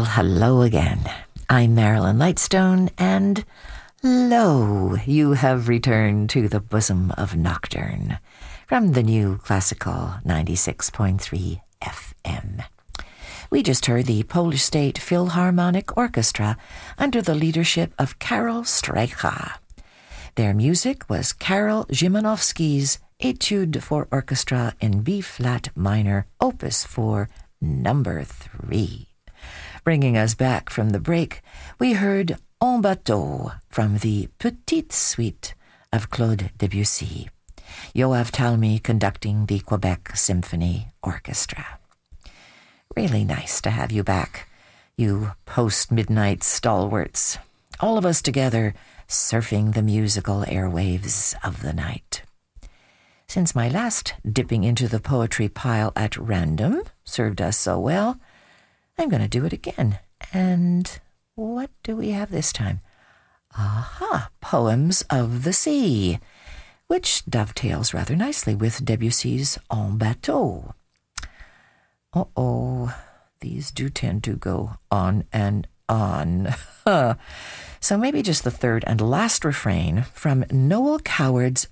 Well, hello again. I'm Marilyn Lightstone, and lo, you have returned to the bosom of Nocturne from the new classical 96.3 FM. We just heard the Polish State Philharmonic Orchestra under the leadership of Karol Streicha. Their music was Karol Szymanowski's Etude for Orchestra in B-flat minor, Opus 4, number 3. Bringing us back from the break, we heard En Bateau from the Petite Suite of Claude Debussy. Yoav Talmy conducting the Quebec Symphony Orchestra. Really nice to have you back, you post-midnight stalwarts. All of us together, surfing the musical airwaves of the night. Since my last dipping into the poetry pile at random served us so well, I'm going to do it again. And what do we have this time? Aha, Poems of the Sea, which dovetails rather nicely with Debussy's En Bateau. These do tend to go on and on. So maybe just the third and last refrain from Noel Coward's